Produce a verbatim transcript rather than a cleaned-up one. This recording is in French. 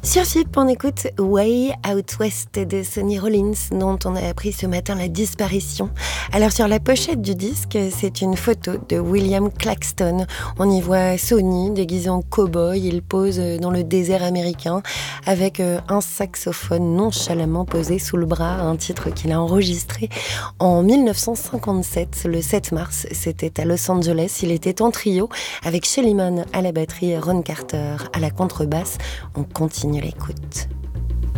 Sur F I P, on écoute Way Out West de Sonny Rollins, dont on a appris ce matin la disparition. Alors sur la pochette du disque, c'est une photo de William Claxton. On y voit Sonny déguisé en cow-boy. Il pose dans le désert américain avec un saxophone nonchalamment posé sous le bras, un titre qu'il a enregistré en dix-neuf cent cinquante-sept, le sept mars. C'était à Los Angeles. Il était en trio avec Shelly Manne à la batterie et Ron Carter à la contrebasse. On continue l'écoute.